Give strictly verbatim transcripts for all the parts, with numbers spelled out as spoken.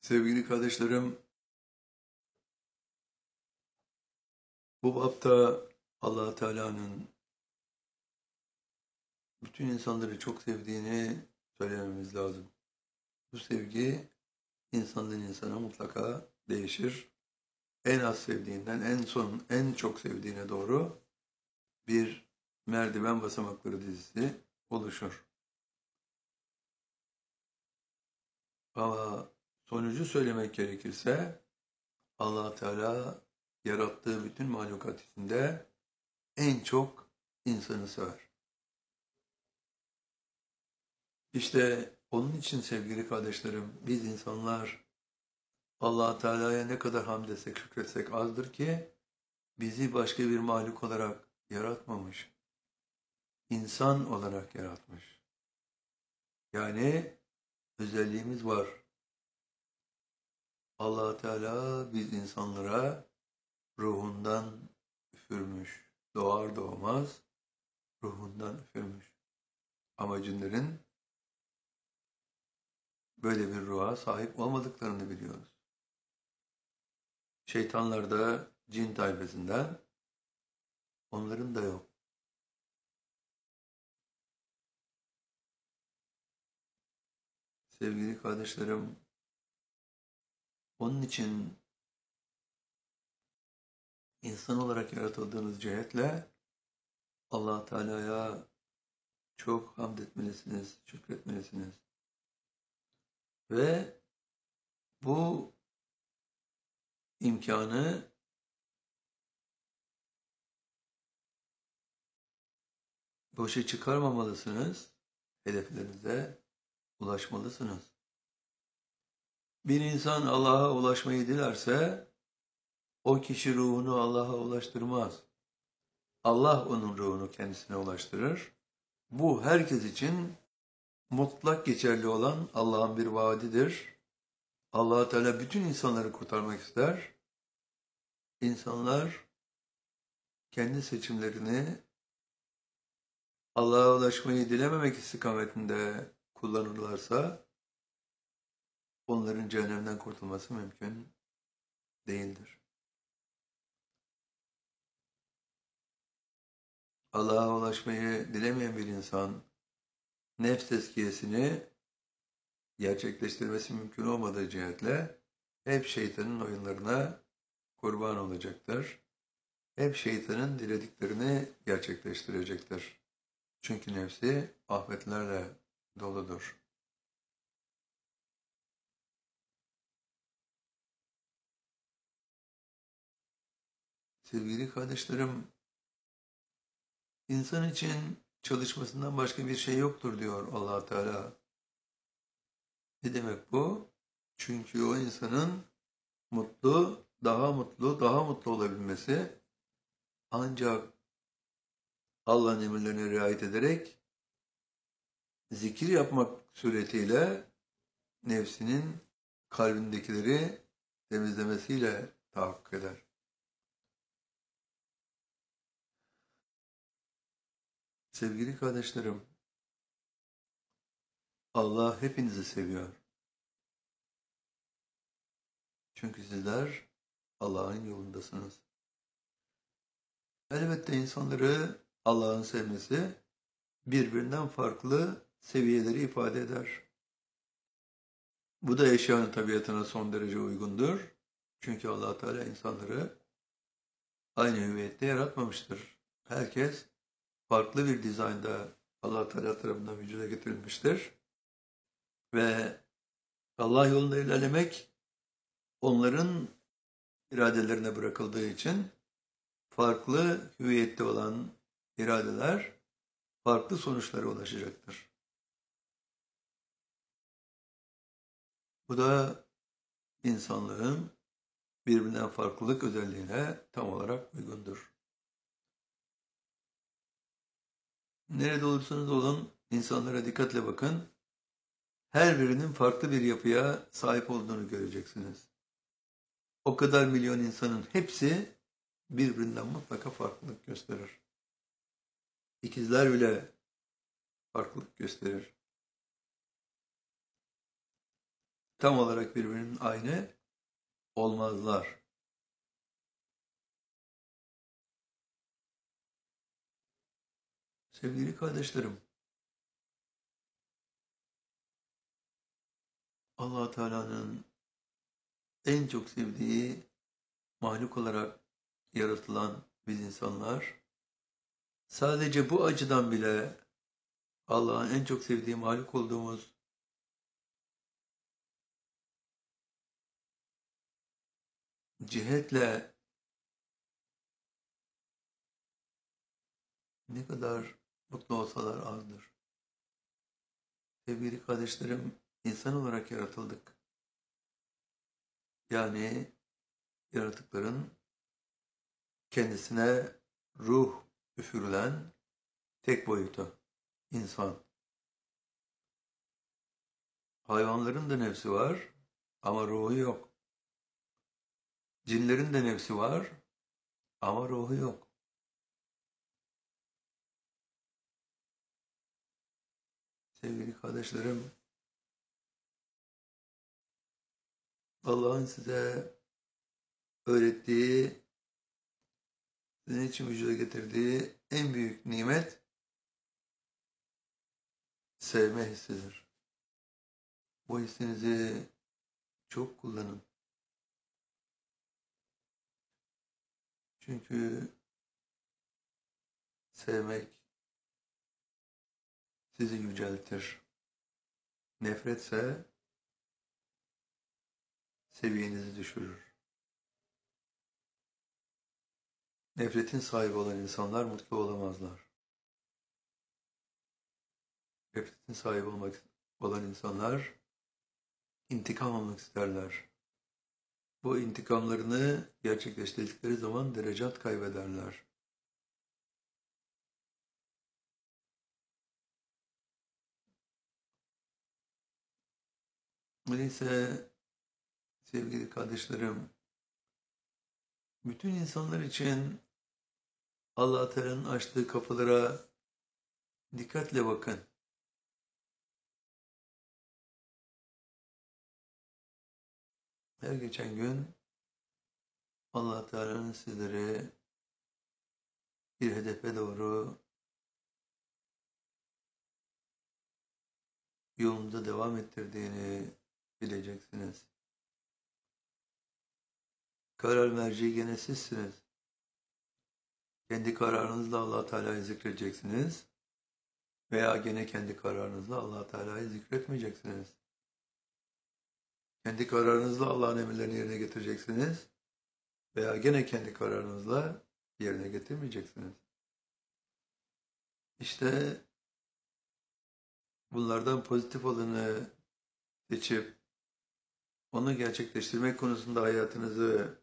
Sevgili kardeşlerim, bu bapta Allah Teala'nın bütün insanları çok sevdiğini söylememiz lazım. Bu sevgi insandan insana mutlaka değişir. En az sevdiğinden en son en çok sevdiğine doğru bir merdiven basamakları dizisi oluşur. Ama sonucu söylemek gerekirse Allah Teala yarattığı bütün mahlukat içinde en çok insanı sever. İşte onun için sevgili kardeşlerim, biz insanlar Allah Teala'ya ne kadar hamd etsek, şükretsek azdır ki bizi başka bir mahluk olarak yaratmamış, insan olarak yaratmış. Yani özelliğimiz var. Allah Teala biz insanlara ruhundan üfürmüş. Doğar doğmaz ruhundan üfürmüş. Ama cinlerin böyle bir ruha sahip olmadıklarını biliyoruz. Şeytanlar da cin tayfasından, onların da yok. Sevgili kardeşlerim, onun için insan olarak yaratıldığınız cihetle Allah Teala'ya çok hamd etmelisiniz, şükretmelisiniz. Ve bu imkanı boşa çıkarmamalısınız, hedeflerinize ulaşmalısınız. Bir insan Allah'a ulaşmayı dilerse, o kişi ruhunu Allah'a ulaştırmaz. Allah onun ruhunu kendisine ulaştırır. Bu herkes için mutlak geçerli olan Allah'ın bir vaadidir. Allah Teala bütün insanları kurtarmak ister. İnsanlar kendi seçimlerini Allah'a ulaşmayı dilememek istikametinde kullanırlarsa onların cehennemden kurtulması mümkün değildir. Allah'a ulaşmayı dilemeyen bir insan nefs tezkiyesini gerçekleştirmesi mümkün olmadığı cihetle hep şeytanın oyunlarına kurban olacaktır. Hep şeytanın dilediklerini gerçekleştirecektir. Çünkü nefsi afetlerle doludur. Sevgili kardeşlerim, insan için çalışmasından başka bir şey yoktur diyor Allah Teala. Ne demek bu? Çünkü o insanın mutlu, daha mutlu, daha mutlu olabilmesi ancak Allah'ın emirlerine riayet ederek zikir yapmak suretiyle nefsinin kalbindekileri temizlemesiyle tahakkuk eder. Sevgili kardeşlerim, Allah hepinizi seviyor. Çünkü sizler Allah'ın yolundasınız. Elbette insanları Allah'ın sevmesi birbirinden farklı seviyeleri ifade eder. Bu da eşyanın tabiatına son derece uygundur. Çünkü Allah Teala insanları aynı hüviyette yaratmamıştır. Herkes farklı bir dizaynda Allah Teala tarafından vücuda getirilmiştir. Ve Allah yolunda ilerlemek onların iradelerine bırakıldığı için farklı hüviyette olan iradeler farklı sonuçlara ulaşacaktır. Bu da insanlığın birbirinden farklılık özelliğine tam olarak uygundur. Nerede olursanız olun insanlara dikkatle bakın. Her birinin farklı bir yapıya sahip olduğunu göreceksiniz. O kadar milyon insanın hepsi birbirinden mutlaka farklılık gösterir. İkizler bile farklılık gösterir. tam olarak birbirinin aynı olmazlar. Sevgili kardeşlerim, Allah Teala'nın en çok sevdiği mahluk olarak yaratılan biz insanlar, sadece bu açıdan bile Allah'ın en çok sevdiği mahluk olduğumuz cihetle ne kadar mutlu olsalar azdır. Sevgili kardeşlerim, insan olarak yaratıldık. Yani yaratıkların kendisine ruh üfürülen tek boyutu insan. Hayvanların da nefsi var ama ruhu yok. Cinlerin de nefsi var ama ruhu yok. Sevgili kardeşlerim, Allah'ın size öğrettiği, sizin için vücuda getirdiği en büyük nimet sevme hissidir. Bu hissinizi çok kullanın. Çünkü sevmek sizi yüceltir. Nefretse seviyenizi düşürür. Nefretin sahibi olan insanlar mutlu olamazlar. Nefretin sahibi olmak olan insanlar intikam almak isterler. Bu intikamlarını gerçekleştirdikleri zaman derecat kaybederler. Öyleyse sevgili kardeşlerim, bütün insanlar için Allah Teala'nın açtığı kapılara dikkatle bakın. Her geçen gün Allah Teala'nın sizleri bir hedefe doğru yolunda devam ettirdiğini bileceksiniz. Karar merci gene sizsiniz. Kendi kararınızla Allah Teala'yı zikredeceksiniz veya gene kendi kararınızla Allah Teala'yı zikretmeyeceksiniz. Kendi kararınızla Allah'ın emirlerini yerine getireceksiniz veya gene kendi kararınızla yerine getirmeyeceksiniz. İşte bunlardan pozitif olanı seçip onu gerçekleştirmek konusunda hayatınızı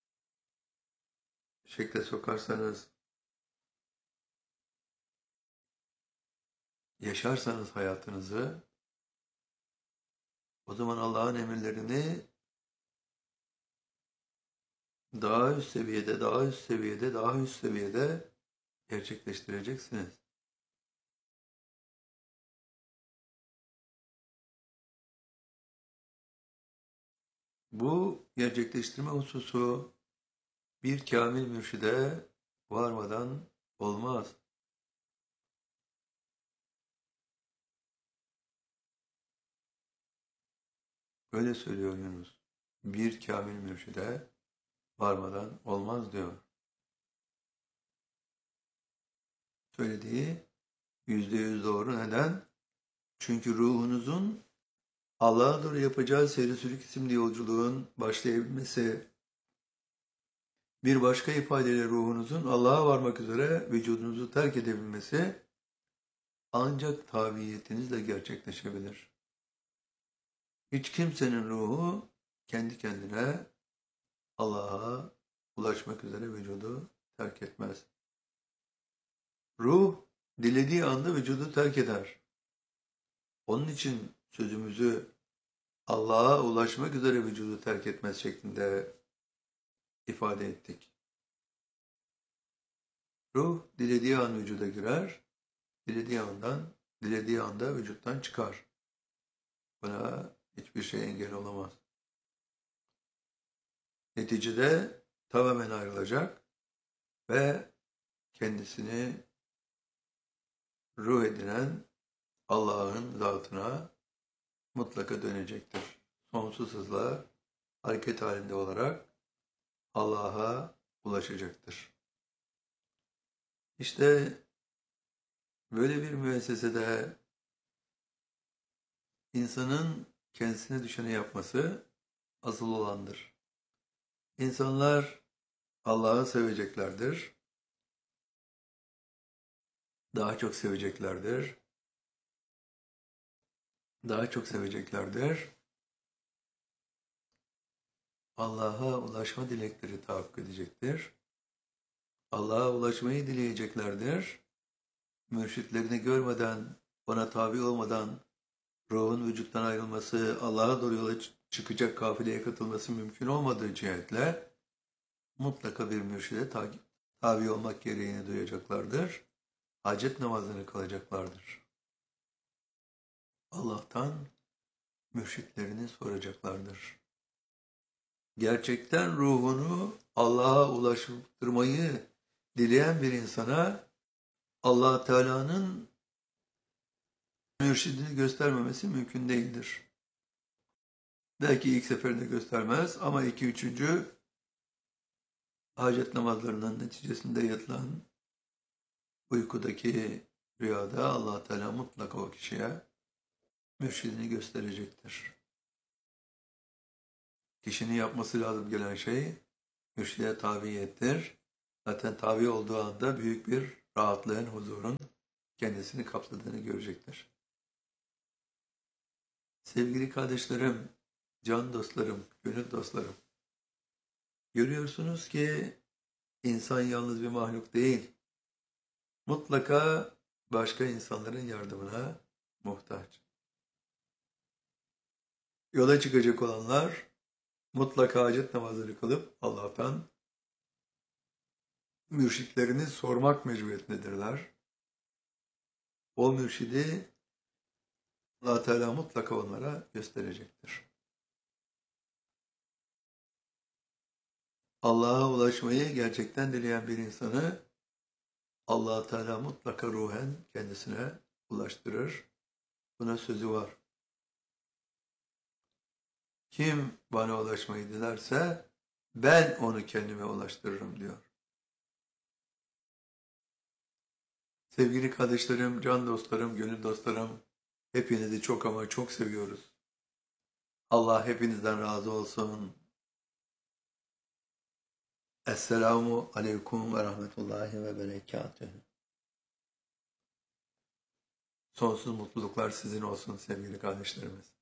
şekle sokarsanız, yaşarsanız hayatınızı, o zaman Allah'ın emirlerini daha üst seviyede, daha üst seviyede, daha üst seviyede gerçekleştireceksiniz. Bu gerçekleştirme hususu bir kamil mürşide varmadan olmaz. Öyle söylüyor Yunus. Bir kamil mürşide varmadan olmaz diyor. Söylediği yüzde yüz doğru. Neden? Çünkü ruhunuzun Allah'a doğru yapacağı seyri sülük isimli yolculuğun başlayabilmesi, bir başka ifadeyle ruhunuzun Allah'a varmak üzere vücudunuzu terk edebilmesi ancak tabiiyetinizle gerçekleşebilir. Hiç kimsenin ruhu kendi kendine Allah'a ulaşmak üzere vücudu terk etmez. Ruh dilediği anda vücudu terk eder. Onun için sözümüzü Allah'a ulaşmak üzere vücudu terk etmez şeklinde ifade ettik. Ruh dilediği an vücuda girer, dilediği andan, dilediği anda vücuttan çıkar. Buna Hiçbir şey engel olamaz. Neticede tamamen ayrılacak ve kendisini ruh edinen Allah'ın zatına mutlaka dönecektir. Sonsuz hızla hareket halinde olarak Allah'a ulaşacaktır. İşte böyle bir müessesede insanın kendisine düşeni yapması asıl olandır. İnsanlar Allah'ı seveceklerdir. Daha çok seveceklerdir. Daha çok seveceklerdir. Allah'a ulaşma dilekleri tahakkuk edecektir. Allah'a ulaşmayı dileyeceklerdir. Mürşitlerini görmeden, ona tabi olmadan ruhun vücuttan ayrılması, Allah'a doğru yola çıkacak kafileye katılması mümkün olmadığı cihetle mutlaka bir mürşide tabi olmak gereğini duyacaklardır. Hacet namazını kılacaklardır. Allah'tan mürşitlerini soracaklardır. Gerçekten ruhunu Allah'a ulaştırmayı dileyen bir insana Allah Teala'nın mürşidini göstermemesi mümkün değildir. Belki ilk seferinde göstermez ama iki üçüncü hacet namazlarının neticesinde yatılan uykudaki rüyada Allah Teala mutlaka o kişiye mürşidini gösterecektir. Kişinin yapması lazım gelen şey mürşide tabiyettir. Zaten tabi olduğu anda büyük bir rahatlığın, huzurun kendisini kapsadığını görecektir. Sevgili kardeşlerim, can dostlarım, gönül dostlarım, görüyorsunuz ki insan yalnız bir mahluk değil. Mutlaka başka insanların yardımına muhtaç. Yola çıkacak olanlar mutlaka hacet namazları kılıp Allah'tan mürşitlerini sormak mecburiyetindedirler. O mürşidi Allah Teala mutlaka onlara gösterecektir. Allah'a ulaşmayı gerçekten dileyen bir insanı Allah Teala mutlaka ruhen kendisine ulaştırır. Buna sözü var. Kim bana ulaşmayı dilerse ben onu kendime ulaştırırım diyor. Sevgili kardeşlerim, can dostlarım, gönül dostlarım, hepinizi çok ama çok seviyoruz. Allah hepinizden razı olsun. Esselamu aleyküm ve rahmetullahi ve berekatühü. Sonsuz mutluluklar sizin olsun sevgili kardeşlerimiz.